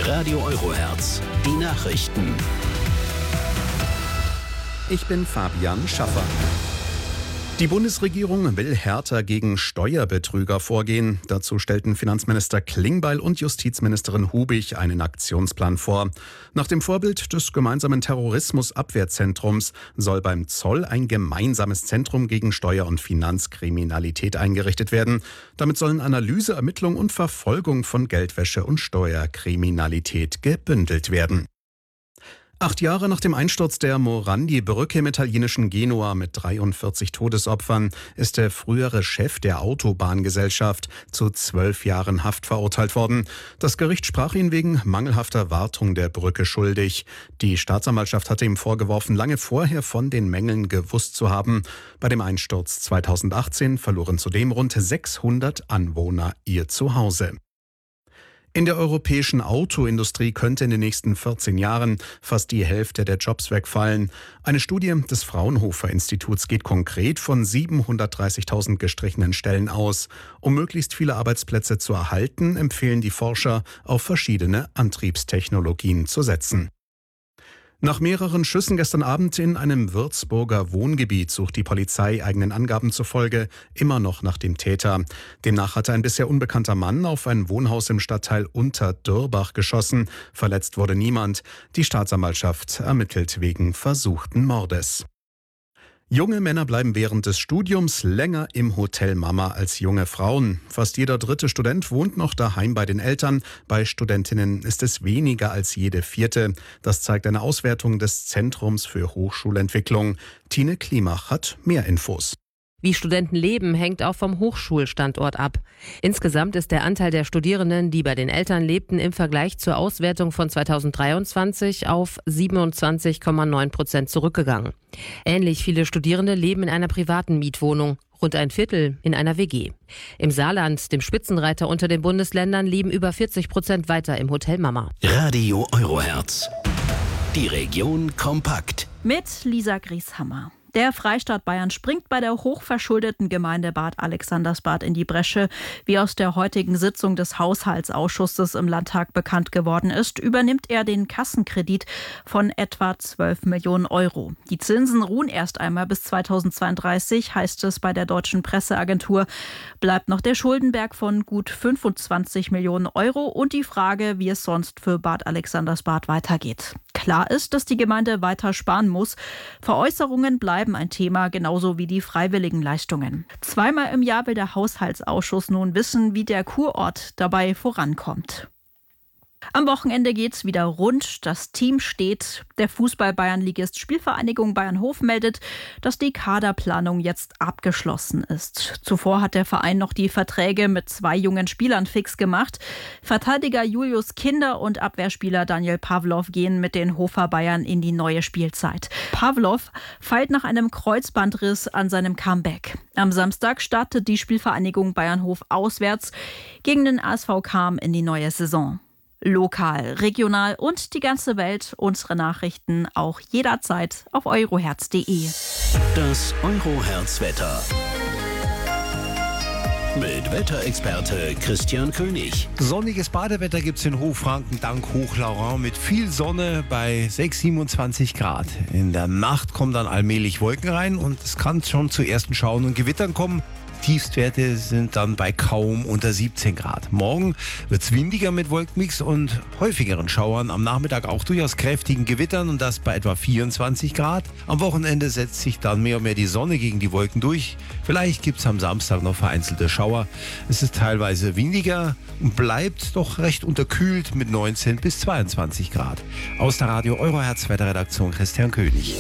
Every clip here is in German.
Radio Eurohertz. Die Nachrichten. Ich bin Fabian Schaffer. Die Bundesregierung will härter gegen Steuerbetrüger vorgehen. Dazu stellten Finanzminister Klingbeil und Justizministerin Hubig einen Aktionsplan vor. Nach dem Vorbild des gemeinsamen Terrorismusabwehrzentrums soll beim Zoll ein gemeinsames Zentrum gegen Steuer- und Finanzkriminalität eingerichtet werden. Damit sollen Analyse, Ermittlung und Verfolgung von Geldwäsche und Steuerkriminalität gebündelt werden. 8 Jahre nach dem Einsturz der Morandi-Brücke im italienischen Genua mit 43 Todesopfern ist der frühere Chef der Autobahngesellschaft zu 12 Jahren Haft verurteilt worden. Das Gericht sprach ihn wegen mangelhafter Wartung der Brücke schuldig. Die Staatsanwaltschaft hatte ihm vorgeworfen, lange vorher von den Mängeln gewusst zu haben. Bei dem Einsturz 2018 verloren zudem rund 600 Anwohner ihr Zuhause. In der europäischen Autoindustrie könnte in den nächsten 14 Jahren fast die Hälfte der Jobs wegfallen. Eine Studie des Fraunhofer Instituts geht konkret von 730.000 gestrichenen Stellen aus. Um möglichst viele Arbeitsplätze zu erhalten, empfehlen die Forscher, auf verschiedene Antriebstechnologien zu setzen. Nach mehreren Schüssen gestern Abend in einem Würzburger Wohngebiet sucht die Polizei eigenen Angaben zufolge immer noch nach dem Täter. Demnach hatte ein bisher unbekannter Mann auf ein Wohnhaus im Stadtteil Unterdürbach geschossen. Verletzt wurde niemand. Die Staatsanwaltschaft ermittelt wegen versuchten Mordes. Junge Männer bleiben während des Studiums länger im Hotel Mama als junge Frauen. Fast jeder dritte Student wohnt noch daheim bei den Eltern. Bei Studentinnen ist es weniger als jede vierte. Das zeigt eine Auswertung des Zentrums für Hochschulentwicklung. Tine Klimach hat mehr Infos. Wie Studenten leben, hängt auch vom Hochschulstandort ab. Insgesamt ist der Anteil der Studierenden, die bei den Eltern lebten, im Vergleich zur Auswertung von 2023 auf 27,9% zurückgegangen. Ähnlich viele Studierende leben in einer privaten Mietwohnung, rund ein Viertel in einer WG. Im Saarland, dem Spitzenreiter unter den Bundesländern, leben über 40% weiter im Hotel Mama. Radio Eurohertz. Die Region kompakt. Mit Lisa Grieshammer. Der Freistaat Bayern springt bei der hochverschuldeten Gemeinde Bad Alexandersbad in die Bresche. Wie aus der heutigen Sitzung des Haushaltsausschusses im Landtag bekannt geworden ist, übernimmt er den Kassenkredit von etwa 12 Millionen Euro. Die Zinsen ruhen erst einmal bis 2032, heißt es bei der deutschen Presseagentur. Bleibt noch der Schuldenberg von gut 25 Millionen Euro und die Frage, wie es sonst für Bad Alexandersbad weitergeht. Klar ist, dass die Gemeinde weiter sparen muss. Veräußerungen bleiben ein Thema, genauso wie die Freiwilligenleistungen. 2-mal im Jahr will der Haushaltsausschuss nun wissen, wie der Kurort dabei vorankommt. Am Wochenende geht's wieder rund. Das Team steht. Der Fußball-Bayernligist Spielvereinigung Bayernhof meldet, dass die Kaderplanung jetzt abgeschlossen ist. Zuvor hat der Verein noch die Verträge mit 2 jungen Spielern fix gemacht. Verteidiger Julius Kinder und Abwehrspieler Daniel Pawlow gehen mit den Hofer Bayern in die neue Spielzeit. Pawlow feilt nach einem Kreuzbandriss an seinem Comeback. Am Samstag startet die Spielvereinigung Bayernhof auswärts gegen den ASV Cham in die neue Saison. Lokal, regional und die ganze Welt. Unsere Nachrichten auch jederzeit auf eurohertz.de. Das Eurohertz-Wetter. Mit Wetterexperte Christian König. Sonniges Badewetter gibt es in Hochfranken dank Hochlaurin mit viel Sonne bei 27 Grad. In der Nacht kommen dann allmählich Wolken rein und es kann schon zu ersten Schauern und Gewittern kommen. Tiefstwerte sind dann bei kaum unter 17 Grad. Morgen wird es windiger mit Wolkenmix und häufigeren Schauern. Am Nachmittag auch durchaus kräftigen Gewittern und das bei etwa 24 Grad. Am Wochenende setzt sich dann mehr und mehr die Sonne gegen die Wolken durch. Vielleicht gibt es am Samstag noch vereinzelte Schauer. Es ist teilweise windiger und bleibt doch recht unterkühlt mit 19 bis 22 Grad. Aus der Radio Eurohertz Wetterredaktion Christian König.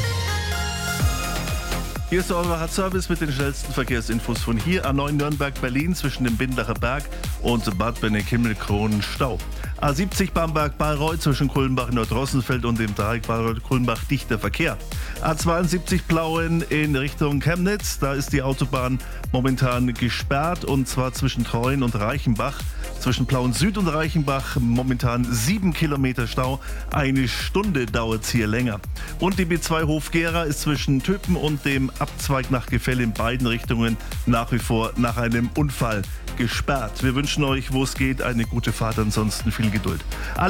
Hier ist der Eurohertz-Service mit den schnellsten Verkehrsinfos von hier. A9 Nürnberg-Berlin zwischen dem Bindacher Berg und Bad Benneck-Himmelkronen Stau. A70 Bamberg-Bayreuth zwischen Kulmbach-Nordrossenfeld und dem Dreieck Bayreuth-Kulmbach dichter Verkehr. A72 Plauen in Richtung Chemnitz, da ist die Autobahn momentan gesperrt und zwar zwischen Treuen und Reichenbach. Zwischen Plauen Süd und Reichenbach momentan 7 Kilometer Stau. 1 Stunde dauert es hier länger. Und die B2 Hofgera ist zwischen Töpen und dem Abzweig nach Gefäll in beiden Richtungen nach wie vor nach einem Unfall gesperrt. Wir wünschen euch, wo es geht, eine gute Fahrt, ansonsten viel Geduld.